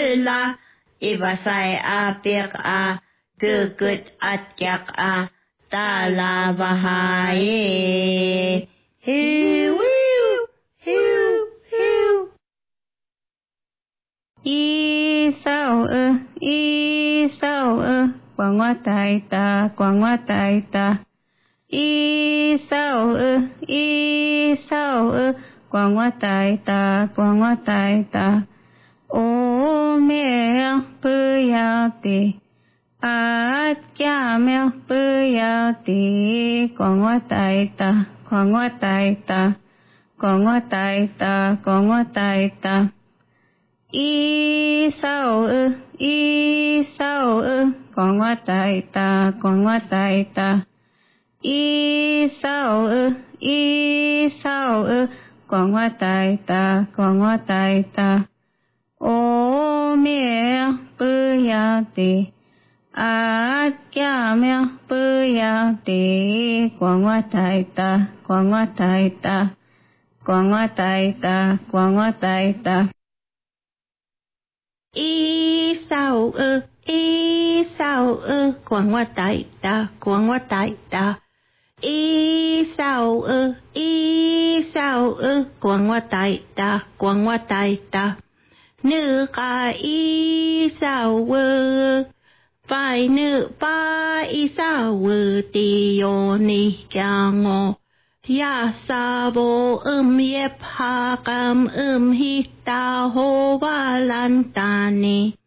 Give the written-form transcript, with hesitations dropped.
la Ibasai a pek a Gugut atyak a Tala bahaye Hiu hiu hiu hiu Isau quang hoa tai ta Isau quang hoa tai ta ô mẹ bư ya ti at kya mẹ bư ya ti quang hoa tai ta quang hoa tai ta Isau quang hoa tai ta Isau quang hoa tai ta ô mẹ bư ya ti at kya mẹ bư ya ti quang hoa tai ta Isau quang hoa tai ta Isau quang hoa tai ta nữ ca Isau vai nữ ba Isau ti yo ni chango ya sabo yep hakam hita ho valantani